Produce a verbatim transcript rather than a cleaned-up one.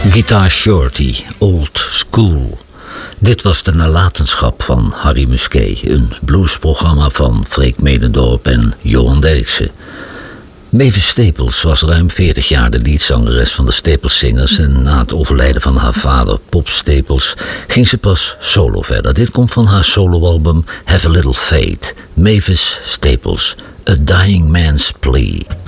Guitar Shorty, Old School. Dit was de nalatenschap van Harry Musquet, een bluesprogramma van Freek Medendorp en Johan Derksen. Mavis Staples was ruim veertig jaar de leadzangeres van de Staples Singers en na het overlijden van haar vader, Pop Staples, ging ze pas solo verder. Dit komt van haar soloalbum Have a Little Faith, Mavis Staples, A Dying Man's Plea.